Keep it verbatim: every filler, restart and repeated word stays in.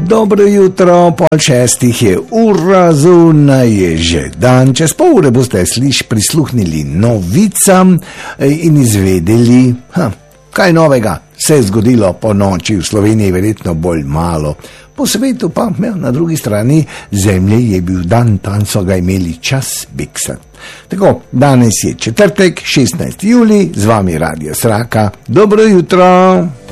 Dobro jutro, pol šestih je ura, zunaj je že dan. Čez pol ure boste sliš prisluhnili novicam in izvedeli, ha, kaj novega se je zgodilo po noči. V Sloveniji verjetno bolj malo, po svetu pa, ja, na drugi strani zemlje je bil dan, tam so ga imeli čas biksat. Tako, danes je četrtek, šestnajsti julij, z vami Radio Sraka. Dobro jutro.